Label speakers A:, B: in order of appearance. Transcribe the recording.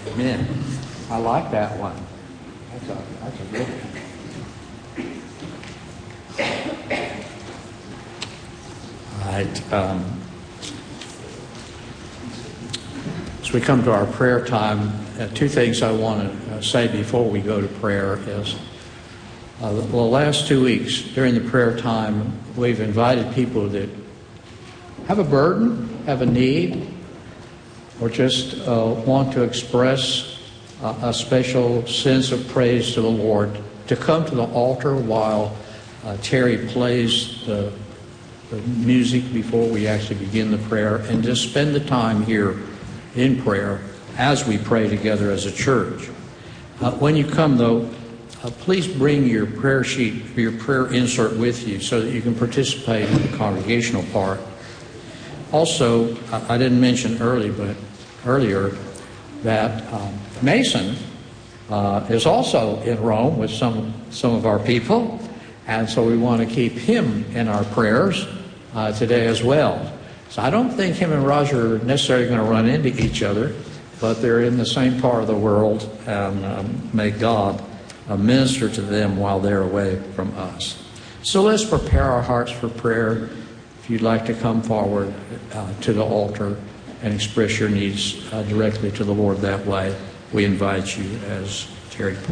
A: Amen. I like that one. That's a good one. All right. As we come to our prayer time, two things I want to say before we go to prayer is the last 2 weeks during the prayer time, we've invited people that have a burden, have a need, or just want to express a special sense of praise to the Lord to come to the altar while Terry plays the music before we actually begin the prayer, and just spend the time here in prayer as we pray together as a church. When you come, though, please bring your prayer sheet, your prayer insert with you so that you can participate in the congregational part. Also, I didn't mention earlier that Mason is also in Rome with some of our people, and so we want to keep him in our prayers today as well. So I don't think him and Roger are necessarily going to run into each other, but they're in the same part of the world, and may God minister to them while they're away from us. So let's prepare our hearts for prayer. If you'd like to come forward to the altar and express your needs directly to the Lord that way, we invite you as Terry